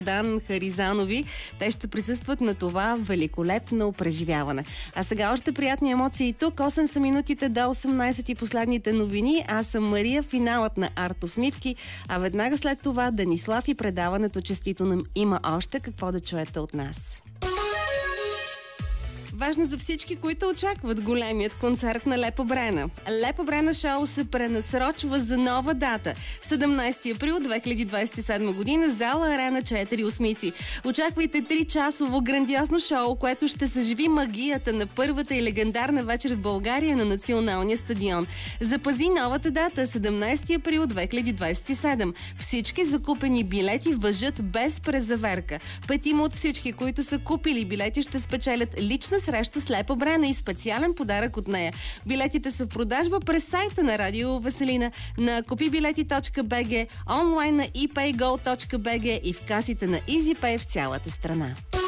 Дан Харизанови. Те ще присъстват на това великолепно преживяване. А сега още приятни емоции тук. 8 са минутите до 18 и последните новини. Аз съм Мария, финалът на Артосмивки, а веднага след това Данислав и предаването Честито нам има още какво да чуете от нас. Важно за всички, които очакват големият концерт на Лепо Брена. Лепо Брена шоу се пренасрочва за нова дата. 17 април 2027 година, зала Арена 4 Осмици. Очаквайте 3-часово грандиозно шоу, което ще съживи магията на първата и легендарна вечер в България на Националния стадион. Запази новата дата, 17 април 2027. Всички закупени билети важат без презаверка. 5 от всички, които са купили билети, ще спечелят лична среща с Лепо Брена и специален подарък от нея. Билетите са в продажба през сайта на Радио Веселина, на kupibileti.bg, онлайн на epaygo.bg и в касите на EasyPay в цялата страна.